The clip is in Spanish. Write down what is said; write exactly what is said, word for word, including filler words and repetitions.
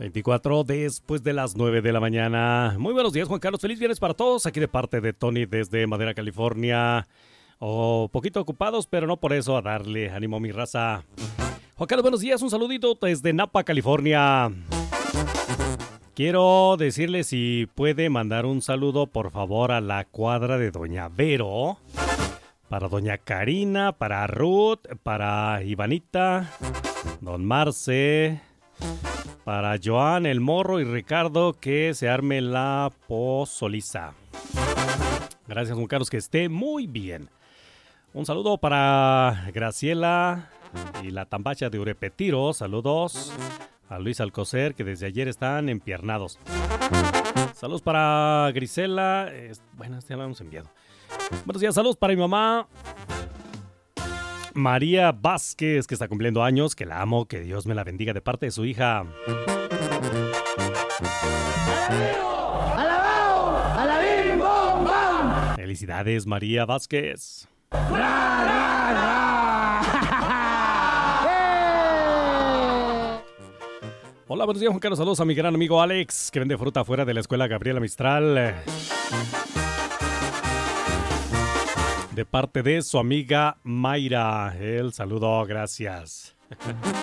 veinticuatro después de las nueve de la mañana. Muy buenos días, Juan Carlos. Feliz viernes para todos. Aquí de parte de Tony desde Madera, California. Oh, poquito ocupados, pero no por eso a darle ánimo a mi raza. Juan Carlos, buenos días. Un saludito desde Napa, California. Quiero decirle si puede mandar un saludo, por favor, a la cuadra de Doña Vero. Para Doña Karina, para Ruth, para Ivanita, Don Marce, para Joan, el Morro y Ricardo, que se arme la pozoliza. Gracias, Juan Carlos, que esté muy bien. Un saludo para Graciela y la Tambacha de Urepetiro. Saludos a Luis Alcocer, que desde ayer están empiernados. Saludos para Grisela. Eh, bueno, este ya lo hemos enviado. Buenos días, saludos para mi mamá María Vázquez, que está cumpliendo años, que la amo, que Dios me la bendiga de parte de su hija. ¡Alabao! ¡Alabim, bom, bam! Felicidades, María Vázquez. ¡Ra, ra, ra! Hola, buenos días, Juan Carlos. Saludos a mi gran amigo Alex, que vende fruta fuera de la escuela Gabriela Mistral. De parte de su amiga Mayra. El saludo, gracias.